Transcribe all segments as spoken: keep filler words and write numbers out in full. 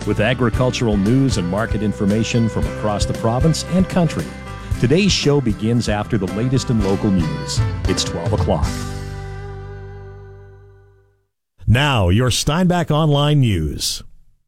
with agricultural news and market information from across the province and country. Today's show begins after the latest in local news. It's twelve o'clock. Now, your Steinbach Online News.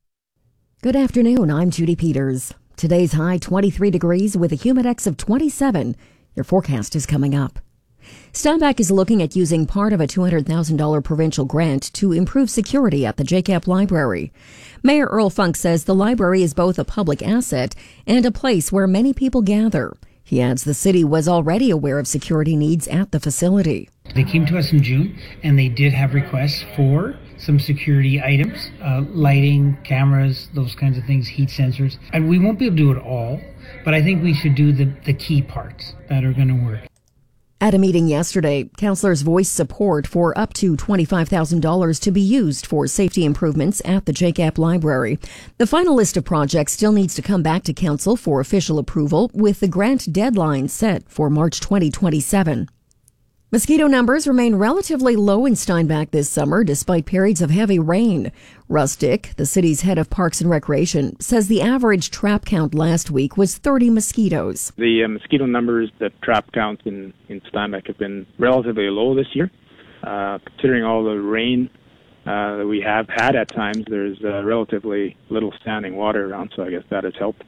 Good afternoon, I'm Judy Peters. Today's high twenty-three degrees with a humidex of twenty-seven. Your forecast is coming up. Steinbach is looking at using part of a two hundred thousand dollars provincial grant to improve security at the J C A P Library. Mayor Earl Funk says the library is both a public asset and a place where many people gather. He adds the city was already aware of security needs at the facility. They came to us in June and they did have requests for some security items, uh, lighting, cameras, those kinds of things, heat sensors. And we won't be able to do it all, but I think we should do the, the key parts that are going to work. At a meeting yesterday, councillors voiced support for up to twenty-five thousand dollars to be used for safety improvements at the J C A P Library. The final list of projects still needs to come back to council for official approval, with the grant deadline set for March twenty twenty-seven. Mosquito numbers remain relatively low in Steinbach this summer despite periods of heavy rain. Russ Dick, the city's head of Parks and Recreation, says the average trap count last week was thirty mosquitoes. The uh, mosquito numbers, the trap counts in, in Steinbach have been relatively low this year. Uh, considering all the rain uh, that we have had at times, there's uh, relatively little standing water around, so I guess that has helped.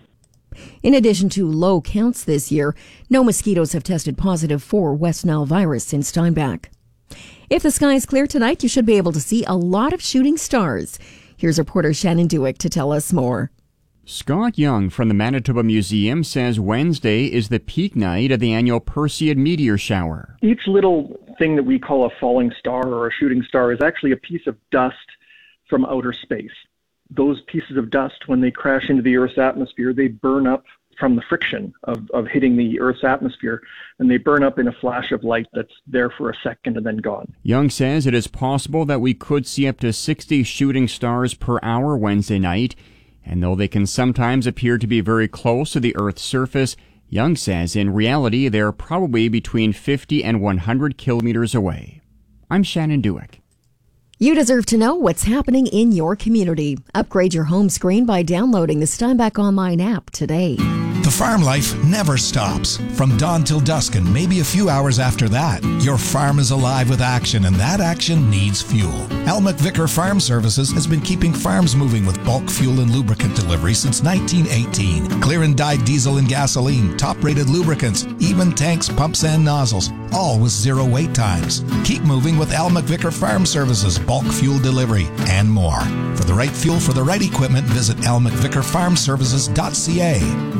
In addition to low counts this year, no mosquitoes have tested positive for West Nile virus in Steinbach. If the sky is clear tonight, you should be able to see a lot of shooting stars. Here's reporter Shannon Dewick to tell us more. Scott Young from the Manitoba Museum says Wednesday is the peak night of the annual Perseid meteor shower. Each little thing that we call a falling star or a shooting star is actually a piece of dust from outer space. Those pieces of dust, when they crash into the Earth's atmosphere, they burn up from the friction of, of hitting the Earth's atmosphere, and they burn up in a flash of light that's there for a second and then gone. Young says it is possible that we could see up to sixty shooting stars per hour Wednesday night, and though they can sometimes appear to be very close to the Earth's surface, Young says in reality they're probably between fifty and one hundred kilometers away. I'm Shannon Dewick. You deserve to know what's happening in your community. Upgrade your home screen by downloading the Steinbach Online app today. The farm life never stops. From dawn till dusk and maybe a few hours after that, your farm is alive with action, and that action needs fuel. Elmick Vicker Farm Services has been keeping farms moving with bulk fuel and lubricant delivery since nineteen eighteen. Clear and dyed diesel and gasoline, top-rated lubricants, even tanks, pumps, and nozzles, all with zero wait times. Keep moving with Elmick Vicker Farm Services, bulk fuel delivery, and more. For the right fuel for the right equipment, visit elmick vicker farm services dot c a.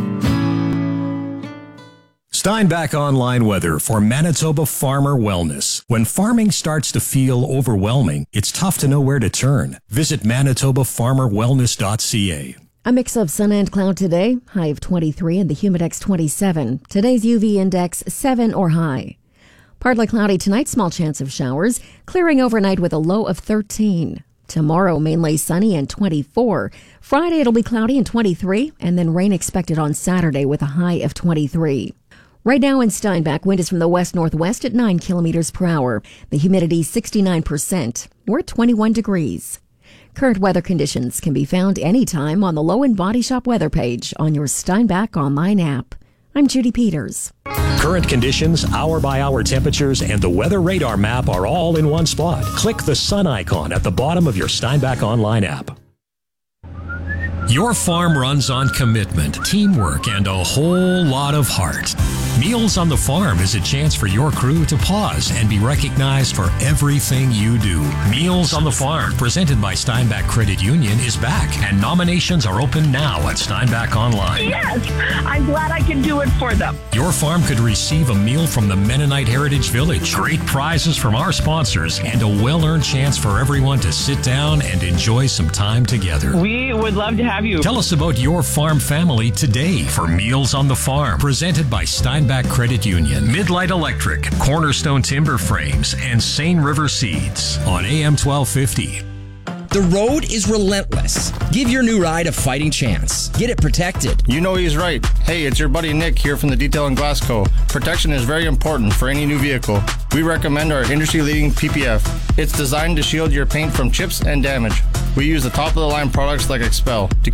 Steinbach Online weather for Manitoba Farmer Wellness. When farming starts to feel overwhelming, it's tough to know where to turn. Visit manitoba farmer wellness dot c a. A mix of sun and cloud today, high of twenty-three and the humidex twenty-seven. Today's U V index seven or high. Partly cloudy tonight, small chance of showers, clearing overnight with a low of thirteen. Tomorrow, mainly sunny and twenty-four. Friday, it'll be cloudy and twenty-three, and then rain expected on Saturday with a high of twenty-three. Right now in Steinbach, wind is from the west-northwest at nine kilometers per hour. The humidity sixty-nine percent. We're at twenty-one degrees. Current weather conditions can be found anytime on the Low and Body Shop weather page on your Steinbach Online app. I'm Judy Peters. Current conditions, hour-by-hour temperatures, and the weather radar map are all in one spot. Click the sun icon at the bottom of your Steinbach Online app. Your farm runs on commitment, teamwork, and a whole lot of heart. Meals on the Farm is a chance for your crew to pause and be recognized for everything you do. Meals on the Farm, presented by Steinbach Credit Union, is back, and nominations are open now at Steinbach Online. Yes, I'm glad I can do it for them. Your farm could receive a meal from the Mennonite Heritage Village, great prizes from our sponsors, and a well-earned chance for everyone to sit down and enjoy some time together. We would love to have you. Tell us about your farm family today for Meals on the Farm, presented by Steinbach Credit Union, Midlight Electric, Cornerstone Timber Frames, and Seine River Seeds on A M twelve fifty. The road is relentless. Give your new ride a fighting chance. Get it protected. You know he's right. Hey, it's your buddy Nick here from the Detail in Glasgow. Protection is very important for any new vehicle. We recommend our industry-leading P P F. It's designed to shield your paint from chips and damage. We use the top-of-the-line products like Expel to